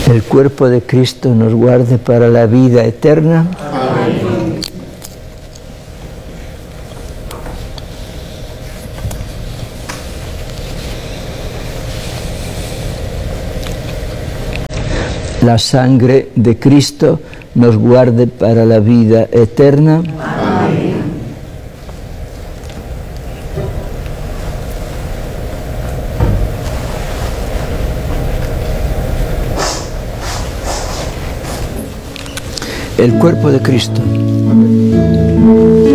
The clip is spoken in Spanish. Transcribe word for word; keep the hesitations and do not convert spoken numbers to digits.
El cuerpo de Cristo nos guarde para la vida eterna. Amén. La sangre de Cristo nos guarde para la vida eterna. Amén. El cuerpo de Cristo.